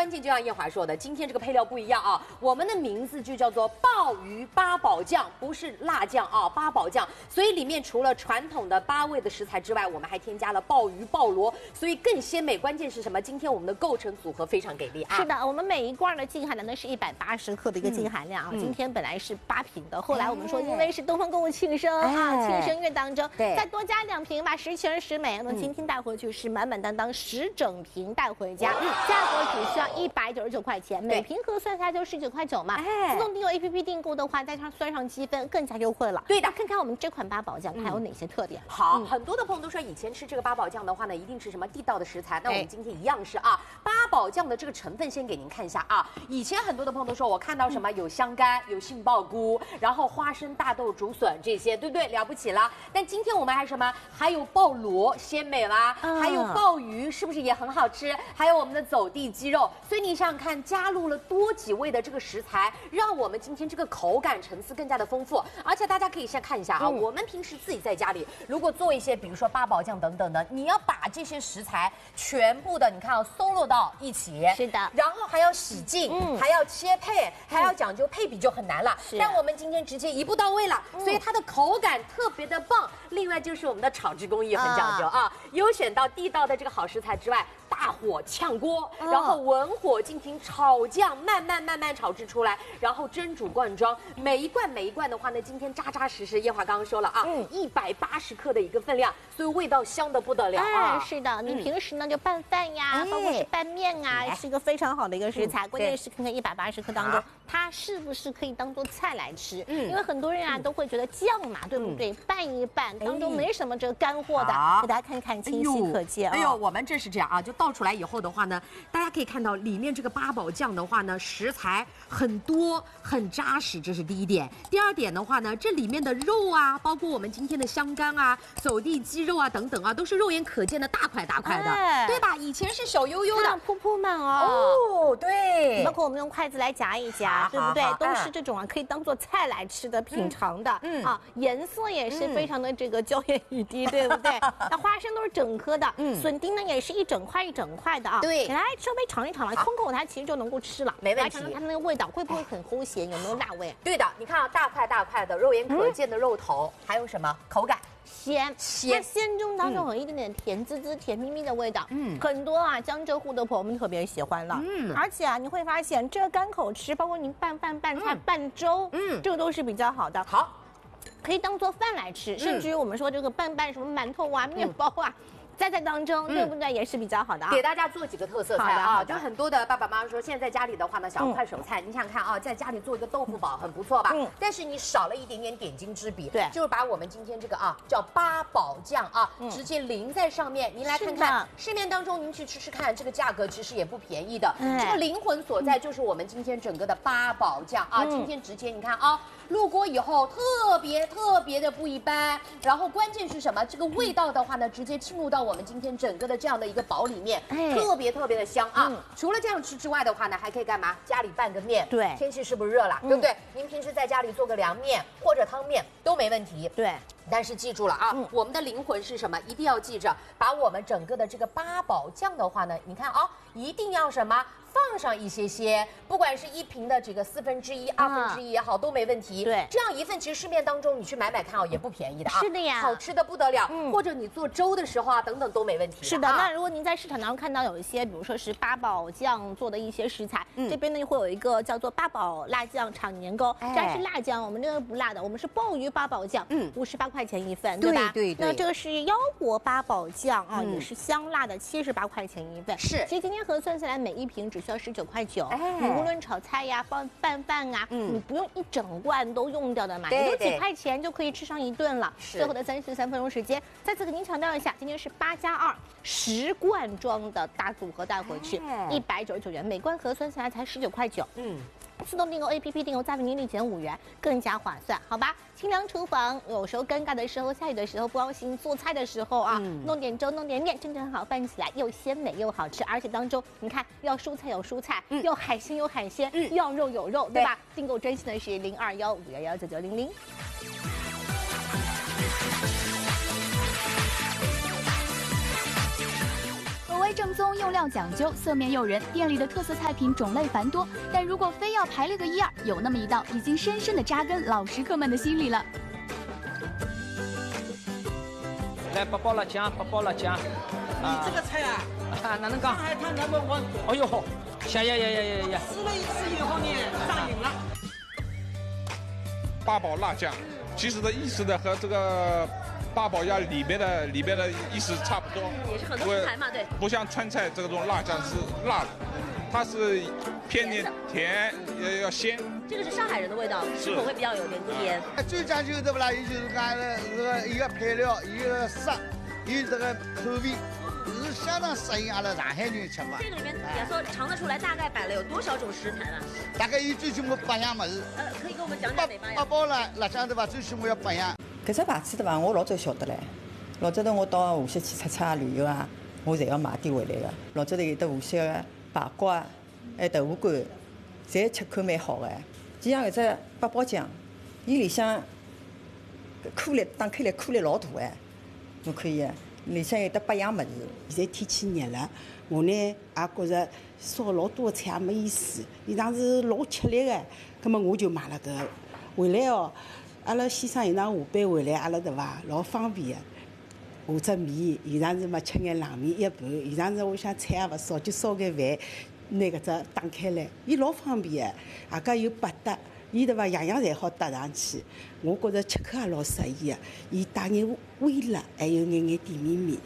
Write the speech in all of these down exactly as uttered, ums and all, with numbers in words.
关键就像燕华说的，今天这个配料不一样啊，我们的名字就叫做鲍鱼八宝酱，不是辣酱啊，八宝酱。所以里面除了传统的八味的食材之外，我们还添加了鲍鱼、鲍螺，所以更鲜美。关键是什么？今天我们的构成组合非常给力啊！ 是的，我们每一罐的净含量呢是一百八十克的一个净含量啊。嗯、今天本来是八瓶的，后来我们说因为是东方购物庆生、哎、啊，庆生月当中，再多加两瓶吧，十全十美。那今天带回去是满满当当十整瓶带回家，嗯、价格只需要一百九十九块钱，每瓶核算下来就十九块九嘛。哎、自动订购 A P P 订购的话，再加上算上积分，更加优惠了。 对的， 看看我们这款八宝酱它有哪些特点。 好，嗯、很多的朋友都说以前吃这个八宝酱的话呢，一定是什么地道的食材。那我们今天一样是啊，八宝酱的这个成分先给您看一下啊。以前很多的朋友都说我看到什么有香干、有杏鲍菇，然后花生、大豆、竹笋这些，对不对？了不起了。但今天我们还什么？还有鲍螺，鲜美啦，嗯、还有鲍鱼，是不是也很好吃？还有我们的走地鸡肉。所以你想想看，加入了多几味的这个食材，让我们今天这个口感层次更加的丰富。而且大家可以先看一下啊，嗯、我们平时自己在家里如果做一些，比如说八宝酱等等的，你要把这些食材全部的，你看啊，搜罗到一起， 是的， 然后还要洗净，嗯、还要切配，还要讲究配比，就很难了。是，但我们今天直接一步到位了，嗯、所以它的口感特别的棒。另外就是我们的炒制工艺很讲究啊，啊优选到地道的这个好食材之外，大火炝锅，哦、然后文火进行炒酱，慢慢慢慢炒制出来，然后蒸煮灌装，每一罐每一罐的话呢，今天扎扎实实，燕华刚刚说了啊，一百八十克的一个分量，所以味道香的不得了啊。 哎、是的，你平时呢就拌饭呀，包括是拌面啊，哎、是一个非常好的一个食材。嗯、关键是看看一百八十克当中，它是不是可以当做菜来吃？嗯，因为很多人啊、嗯、都会觉得酱嘛，对不对？嗯、拌一拌当中没什么这个干货的，给大家看看清晰可见。 哎呦，我们这是这样啊，就倒出来以后的话呢，大家可以看到里面这个八宝酱的话呢，食材很多很扎实，这是第一点。第二点的话呢，这里面的肉啊，包括我们今天的香干啊、走地鸡肉啊等等啊，都是肉眼可见的大块大块的，哎、对吧？以前是小悠悠的， 铺铺满哦。 哦，对。 包括我们用筷子来夹一夹，对不对？都是这种啊，可以当做菜来吃的、品尝的。嗯啊，颜色也是非常的这个娇艳欲滴，对不对？那花生都是整颗的，嗯，笋丁呢也是一整块一整块的啊。 对， 给大家稍微尝一尝了，空口它其实就能够吃了， 没问题。 尝尝它那个味道会不会很齁咸，有没有辣味？ 对的，你看啊，大块大块的，肉眼可见的肉头，还有什么口感？ 鲜鲜，鲜中当中有一点点甜滋滋、甜蜜蜜的味道。嗯，很多啊江浙沪的朋友们特别喜欢了。嗯，而且啊你会发现这个干口吃，包括您拌饭、拌菜、拌粥，嗯，这个都是比较好的。 好， 可以当做饭来吃，甚至于我们说这个拌拌什么馒头啊、面包啊。在在当中，对不对？也是比较好的啊。 给大家做几个特色菜啊，就很多的爸爸妈妈说，现在在家里的话呢，想要快手菜，你想想看啊，在家里做一个豆腐煲很不错吧？嗯。但是你少了一点点点睛之笔，对，就是把我们今天这个啊叫八宝酱啊，直接淋在上面。您来看看，市面当中您去吃吃看，这个价格其实也不便宜的。这个灵魂所在就是我们今天整个的八宝酱啊，今天直接你看啊，入锅以后特别特别的不一般。然后关键是什么？这个味道的话呢，直接进入到我们今天整个的这样的一个煲里面，哎、特别特别的香啊！嗯、除了这样吃之外的话呢，还可以干嘛？家里拌个面，对，天气是不是热了，嗯、对不对？您平时在家里做个凉面或者汤面都没问题，对。但是记住了啊，嗯、我们的灵魂是什么？一定要记着，把我们整个的这个八宝酱的话呢，你看啊，一定要什么？放上一些些，不管是一瓶的这个四分之一、二分之一也好，都没问题。对，这样一份其实市面当中你去买买看啊，也不便宜的啊。是的呀，好吃的不得了。嗯，或者你做粥的时候啊，等等都没问题。 是的，那如果您在市场当中看到有一些，比如说是八宝酱做的一些食材，这边呢会有一个叫做八宝辣酱炒年糕，这然是辣酱，我们这个不辣的，我们是鲍鱼八宝酱，嗯，五十八块钱一份，对吧？对对。那这个是腰果八宝酱啊，也是香辣的，七十八块钱一份。是，其实今天核算下来，每一瓶只需要十九块九。哎，你无论炒菜呀、拌拌饭啊，嗯，你不用一整罐都用掉的嘛，也就几块钱就可以吃上一顿了。最后的三十三分钟时间，再次给您强调一下，今天是八加二十罐装的大组合带回去，一百九十九元，每罐核算下来才十九块九。嗯。自动订购 A P P 订购，再为您立减五元，更加划算，好吧？清凉厨房，有时候尴尬的时候，下雨的时候不高兴，做菜的时候啊，嗯、弄点粥，弄点面，正正好拌起来，又鲜美又好吃，而且当中你看，要蔬菜有蔬菜，嗯、要海鲜有海鲜，嗯、要肉有肉，对吧？订购专线的是零二幺五幺幺九九零零。 各位味正宗，用料讲究，色面诱人，店里的特色菜品种类繁多。但如果非要排列个一二，有那么一道已经深深的扎根老食客们的心里了。 来，八宝辣酱，八宝辣酱。 你这个菜啊， 啊，哪能讲？ 上海滩number one。 哎呦嚯，呀呀呀呀呀呀！ 试了一次以后呢，上瘾了。 八宝辣酱，其实的意思呢和这个八宝鸭里面的里面的意思差不多， 也是很多食材嘛，对。 不像川菜这种辣酱是辣的，它是偏点甜，要要鲜。 这个是上海人的味道，吃口会比较有点甜。 最讲究的不啦，也就是讲这个一个配料，一个色，有这个口味。是相当适应阿拉上海人吃法。 这个里面也说尝得出来，大概摆了有多少种食材呢？ 大概有最起码八样么子。 呃，可以给我们讲讲哪八样？ 八宝辣辣酱对吧？最起码要八样。 搿只牌子对伐？我老早晓得唻。老早头我到无锡去出差啊、旅游啊，我侪要买点回来个。老早头有的无锡个排骨啊，还豆腐干，侪吃口蛮好个。就像搿只八宝酱，伊里向颗粒打开来颗粒老大哎，侬可以。里向有得八样物事。 现在天气热了，我呢也觉着烧老多的菜也没意思，伊常是老吃力的。葛末我就买了搿回来哦，阿拉先生有趟下班回来，阿拉对伐老方便的。下只面，有常是嘛吃眼冷面一盘，有常是我想菜也勿烧，就烧眼饭，拿搿只打开来，伊老方便的，外加有百搭。伊对伐，样样侪好搭上去，我觉着吃客也老适意个。伊带眼微辣，还有眼眼甜绵绵。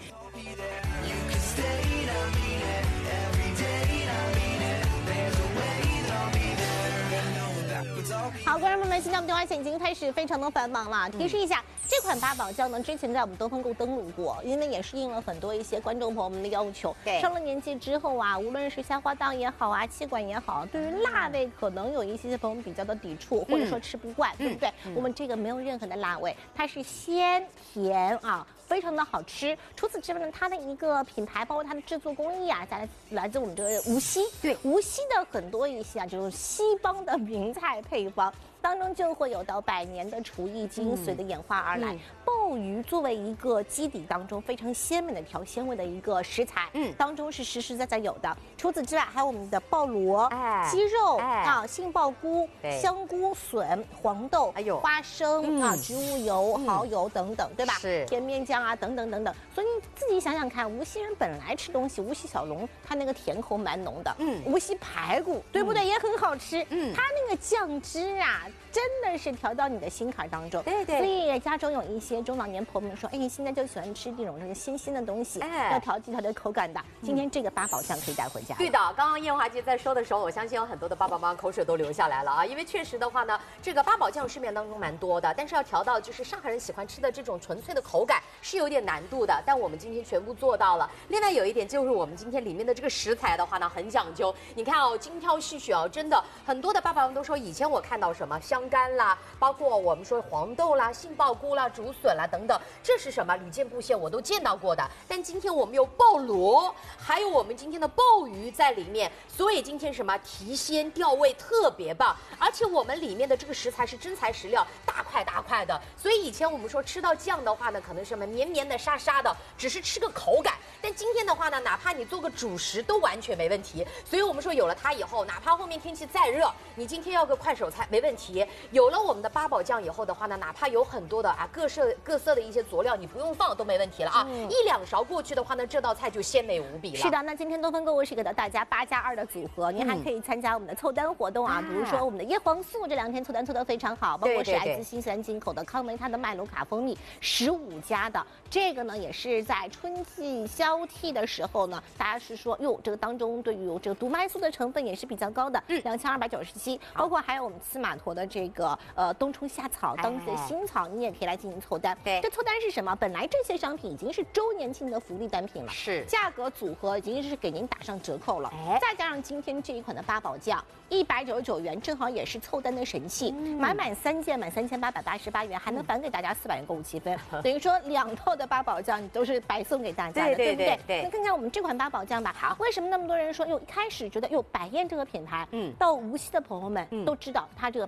好，观众朋友们，现在我们电话线已经开始非常的繁忙了。提示一下，这款八宝酱呢，之前在我们东风购登录过，因为也是应了很多一些观众朋友们的要求。 对， 上了年纪之后啊，无论是消化道也好啊，气管也好，对于辣味可能有一些朋友比较的抵触，或者说吃不惯，嗯、对不对？嗯、我们这个没有任何的辣味，它是鲜甜啊。非常的好吃。除此之外呢，它的一个品牌，包括它的制作工艺啊，来来自我们这个无锡。对，无锡的很多一些啊，就是西方的名菜配方。当中就会有到百年的厨艺精髓的演化而来。嗯、鲍鱼作为一个基底当中非常鲜美的调鲜味的一个食材，嗯，当中是实实在在有的。除此之外，还有我们的鲍螺、哎、鸡肉、哎、啊、杏鲍菇、香菇、笋、黄豆、哎呦、花生、嗯、啊、植物油、嗯、蚝油等等，对吧？是甜面酱啊，等等等等。所以你自己想想看，无锡人本来吃东西，无锡小笼它那个甜口蛮浓的，嗯，无锡排骨对不对？嗯、也很好吃，嗯，它那个酱汁啊。真的是调到你的心坎当中，对对。所以家中有一些中老年朋友们说，哎，现在就喜欢吃这种这个鲜鲜的东西，哎、要调剂它的口感的。今天这个八宝酱可以带回家。 对的，刚刚燕华姐在说的时候，我相信有很多的爸爸妈妈口水都流下来了啊，因为确实的话呢，这个八宝酱市面当中蛮多的，但是要调到就是上海人喜欢吃的这种纯粹的口感是有点难度的，但我们今天全部做到了。另外有一点就是我们今天里面的这个食材的话呢，很讲究。你看哦，精挑细选哦，真的很多的爸爸们都说，以前我看到什么香干啦。包括我们说黄豆啦、杏鲍菇啦、竹笋啦等等，这是什么屡见不鲜，我都见到过的。但今天我们有鲍螺，还有我们今天的鲍鱼在里面，所以今天什么提鲜调味特别棒，而且我们里面的这个食材是真材实料，大块大块的。所以以前我们说吃到酱的话呢，可能什么绵绵的、沙沙的，只是吃个口感。但今天的话呢，哪怕你做个主食都完全没问题。所以我们说有了它以后，哪怕后面天气再热，你今天要个快手菜没问题。有了我们的八宝酱以后的话呢，哪怕有很多的啊各色各色的一些佐料，你不用放都没问题了啊。嗯、一两勺过去的话呢，这道菜就鲜美无比了。 是的，那今天多芬购物是给到大家八加二的组合，您还可以参加我们的凑单活动啊，嗯、比如说我们的叶黄素这两天凑单凑得非常好，包括是来自新西兰进口的康梅它的麦卢卡蜂蜜十五加的，这个呢也是在春季交替的时候呢，大家是说哟，这个当中对于这个毒麦素的成分也是比较高的，嗯，两千二百九十七，包括还有我们司马驼的这个呃冬虫夏草、当季的新草，你也可以来进行凑单。对，这凑单是什么？本来这些商品已经是周年庆的福利单品了，是价格组合已经是给您打上折扣了，哎，再加上今天这一款的八宝酱一百九十九元，正好也是凑单的神器，嗯、买满三件满三千八百八十八元，还能返给大家四百元购物积分，嗯、等于说两套的八宝酱你都是白送给大家的，对, 对, 对不对？对。那看看我们这款八宝酱吧。好，为什么那么多人说哟？一开始觉得哟，百燕这个品牌，嗯，到无锡的朋友们、嗯、都知道它这个牌子，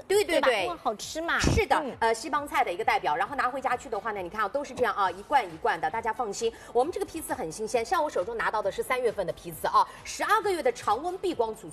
对对对， 好吃嘛。 是的，呃，西帮菜的一个代表。然后拿回家去的话呢，你看啊，都是这样啊，一罐一罐的，大家放心。我们这个批次很新鲜，像我手中拿到的是三月份的批次啊，十二个月的常温避光储存。